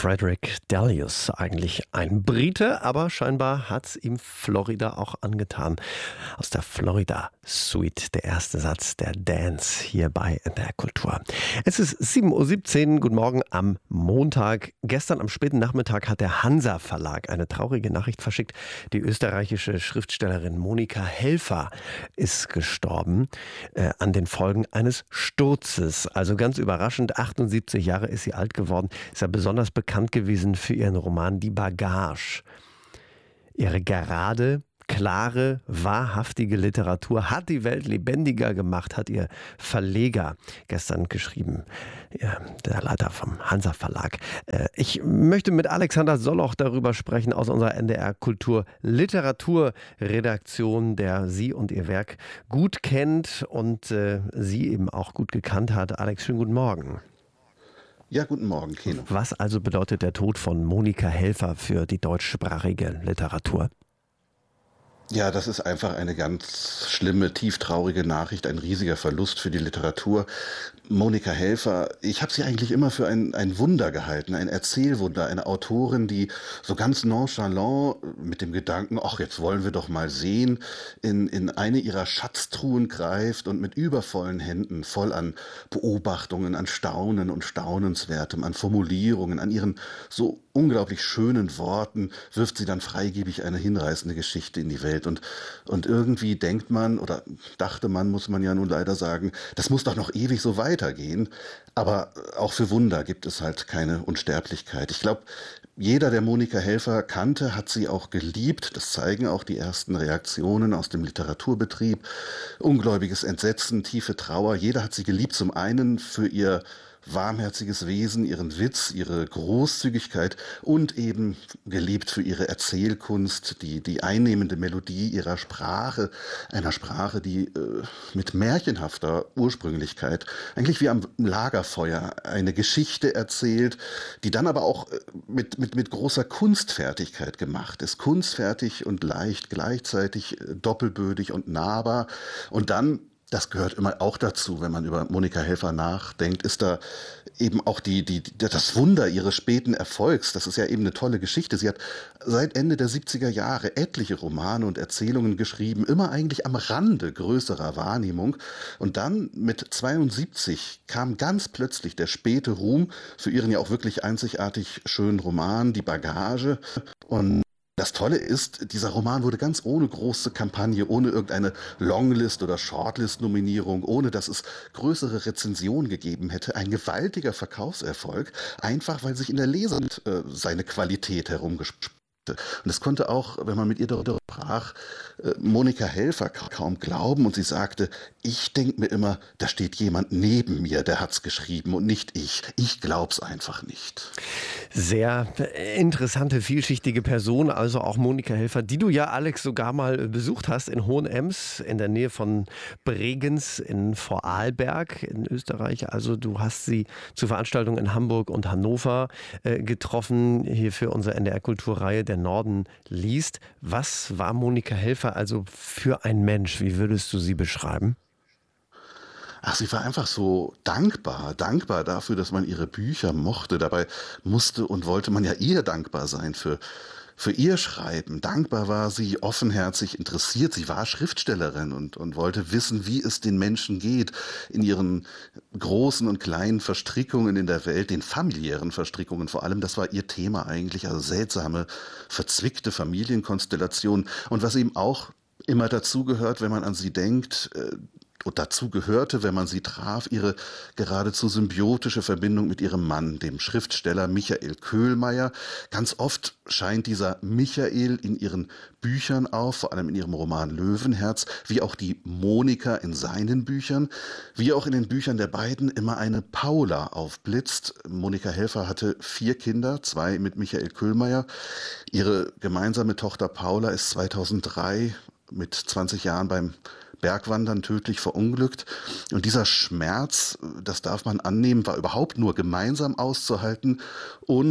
Frederick Delius, eigentlich ein Brite, aber scheinbar hat's ihm Florida auch angetan. Aus der Florida Suite, der erste Satz der Dance hier bei NDR Kultur. Es ist 7:17 Uhr, guten Morgen am Montag. Gestern am späten Nachmittag hat der Hansa Verlag eine traurige Nachricht verschickt. Die österreichische Schriftstellerin Monika Helfer ist gestorben an den Folgen eines Sturzes. Also ganz überraschend, 78 Jahre ist sie alt geworden, ist ja besonders bekannt gewesen für ihren Roman Die Bagage. Ihre gerade, klare, wahrhaftige Literatur hat die Welt lebendiger gemacht, hat ihr Verleger gestern geschrieben, der Leiter vom Hansa Verlag. Ich möchte mit Alexander Solloch darüber sprechen aus unserer NDR Kultur Literaturredaktion, der Sie und Ihr Werk gut kennt und Sie eben auch gut gekannt hat. Alex, schönen guten Morgen. Ja, guten Morgen, Keno. Was also bedeutet der Tod von Monika Helfer für die deutschsprachige Literatur? Ja, das ist einfach eine ganz schlimme, tieftraurige Nachricht, ein riesiger Verlust für die Literatur. Monika Helfer, ich habe sie eigentlich immer für ein Wunder gehalten, ein Erzählwunder, eine Autorin, die so ganz nonchalant mit dem Gedanken, ach, jetzt wollen wir doch mal sehen, in eine ihrer Schatztruhen greift und mit übervollen Händen, voll an Beobachtungen, an Staunen und Staunenswertem, an Formulierungen, an ihren so unglaublich schönen Worten, wirft sie dann freigebig eine hinreißende Geschichte in die Welt. Und irgendwie denkt man, oder dachte man, muss man ja nun leider sagen, das muss doch noch ewig so weitergehen. Aber auch für Wunder gibt es halt keine Unsterblichkeit. Ich glaube, jeder, der Monika Helfer kannte, hat sie auch geliebt. Das zeigen auch die ersten Reaktionen aus dem Literaturbetrieb. Ungläubiges Entsetzen, tiefe Trauer. Jeder hat sie geliebt. Zum einen für ihr warmherziges Wesen, ihren Witz, ihre Großzügigkeit und eben geliebt für ihre Erzählkunst, die einnehmende Melodie ihrer Sprache, einer Sprache, die mit märchenhafter Ursprünglichkeit, eigentlich wie am Lagerfeuer, eine Geschichte erzählt, die dann aber auch mit großer Kunstfertigkeit gemacht ist. Kunstfertig und leicht, gleichzeitig doppelbödig und nahbar. Und dann, das gehört immer auch dazu, wenn man über Monika Helfer nachdenkt, ist da eben auch das Wunder ihres späten Erfolgs. Das ist ja eben eine tolle Geschichte. Sie hat seit Ende der 70er Jahre etliche Romane und Erzählungen geschrieben, immer eigentlich am Rande größerer Wahrnehmung. Und dann mit 72 kam ganz plötzlich der späte Ruhm für ihren ja auch wirklich einzigartig schönen Roman Die Bagage. Und das Tolle ist, dieser Roman wurde ganz ohne große Kampagne, ohne irgendeine Longlist- oder Shortlist-Nominierung, ohne dass es größere Rezensionen gegeben hätte, ein gewaltiger Verkaufserfolg, einfach weil sich in der Lesung seine Qualität herumgesprochen. Und es konnte auch, wenn man mit ihr darüber sprach, Monika Helfer kaum glauben. Und sie sagte, ich denke mir immer, da steht jemand neben mir, der hat's geschrieben und nicht ich. Ich glaub's einfach nicht. Sehr interessante, vielschichtige Person, also auch Monika Helfer, die du ja, Alex, sogar mal besucht hast in Hohenems, in der Nähe von Bregenz in Vorarlberg in Österreich. Also du hast sie zu Veranstaltungen in Hamburg und Hannover getroffen, hier für unsere NDR-Kulturreihe Der Norden liest. Was war Monika Helfer also für ein Mensch? Wie würdest du sie beschreiben? Ach, sie war einfach so dankbar dafür, dass man ihre Bücher mochte. Dabei musste und wollte man ja ihr dankbar sein für ihr Schreiben. Dankbar war sie, offenherzig interessiert. Sie war Schriftstellerin und wollte wissen, wie es den Menschen geht in ihren großen und kleinen Verstrickungen in der Welt, den familiären Verstrickungen vor allem. Das war ihr Thema eigentlich, also seltsame, verzwickte Familienkonstellationen. Und was eben auch immer dazugehört, wenn man an sie denkt, und dazu gehörte, wenn man sie traf, ihre geradezu symbiotische Verbindung mit ihrem Mann, dem Schriftsteller Michael Köhlmeier. Ganz oft scheint dieser Michael in ihren Büchern auf, vor allem in ihrem Roman Löwenherz, wie auch die Monika in seinen Büchern, wie auch in den Büchern der beiden immer eine Paula aufblitzt. Monika Helfer hatte 4 Kinder, 2 mit Michael Köhlmeier. Ihre gemeinsame Tochter Paula ist 2003 mit 20 Jahren beim Bergwandern tödlich verunglückt. Und dieser Schmerz, das darf man annehmen, war überhaupt nur gemeinsam auszuhalten und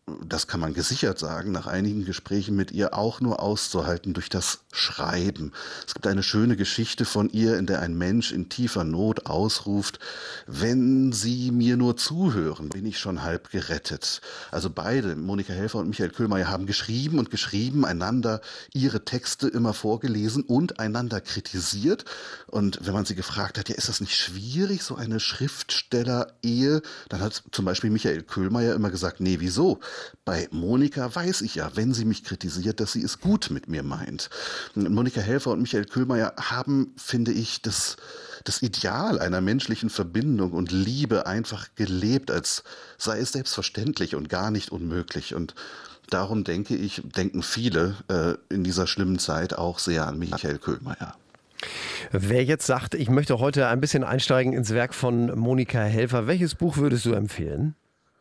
das kann man gesichert sagen, nach einigen Gesprächen mit ihr auch nur auszuhalten durch das Schreiben. Es gibt eine schöne Geschichte von ihr, in der ein Mensch in tiefer Not ausruft: Wenn Sie mir nur zuhören, bin ich schon halb gerettet. Also beide, Monika Helfer und Michael Köhlmeier, haben geschrieben und geschrieben, einander ihre Texte immer vorgelesen und einander kritisiert. Und wenn man sie gefragt hat, ja, ist das nicht schwierig, so eine Schriftsteller-Ehe? Dann hat zum Beispiel Michael Köhlmeier immer gesagt: Nee, wieso? Bei Monika weiß ich ja, wenn sie mich kritisiert, dass sie es gut mit mir meint. Monika Helfer und Michael Köhlmeier haben, finde ich, das Ideal einer menschlichen Verbindung und Liebe einfach gelebt, als sei es selbstverständlich und gar nicht unmöglich. Und darum denken viele in dieser schlimmen Zeit auch sehr an Michael Köhlmeier. Wer jetzt sagt, ich möchte heute ein bisschen einsteigen ins Werk von Monika Helfer, welches Buch würdest du empfehlen?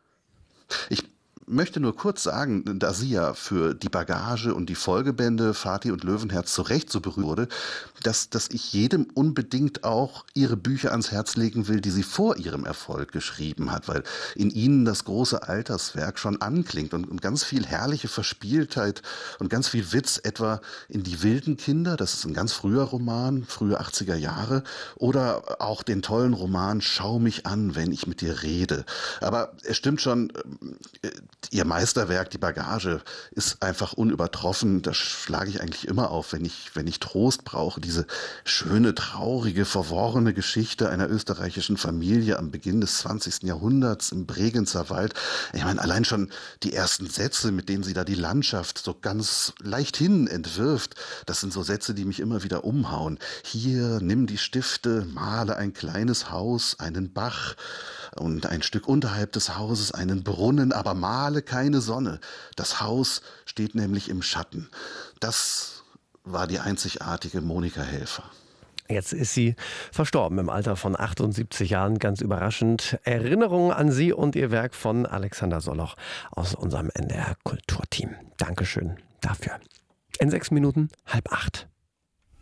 Ich möchte nur kurz sagen, da sie ja für die Bagage und die Folgebände Fatih und Löwenherz zu Recht so berühmt wurde, dass ich jedem unbedingt auch ihre Bücher ans Herz legen will, die sie vor ihrem Erfolg geschrieben hat, weil in ihnen das große Alterswerk schon anklingt und ganz viel herrliche Verspieltheit und ganz viel Witz, etwa in Die wilden Kinder, das ist ein ganz früher Roman, frühe 80er Jahre, oder auch den tollen Roman Schau mich an, wenn ich mit dir rede. Aber es stimmt schon, ihr Meisterwerk, die Bagage, ist einfach unübertroffen. Da schlage ich eigentlich immer auf, wenn ich Trost brauche. Diese schöne, traurige, verworrene Geschichte einer österreichischen Familie am Beginn des 20. Jahrhunderts im Bregenzer Wald. Ich meine, allein schon die ersten Sätze, mit denen sie da die Landschaft so ganz leichthin entwirft, das sind so Sätze, die mich immer wieder umhauen. Hier, nimm die Stifte, male ein kleines Haus, einen Bach und ein Stück unterhalb des Hauses einen Brunnen, aber male keine Sonne. Das Haus steht nämlich im Schatten. Das war die einzigartige Monika Helfer. Jetzt ist sie verstorben im Alter von 78 Jahren, ganz überraschend. Erinnerungen an sie und ihr Werk von Alexander Soloch aus unserem NDR Kulturteam. Dankeschön dafür. In 6 Minuten 7:30.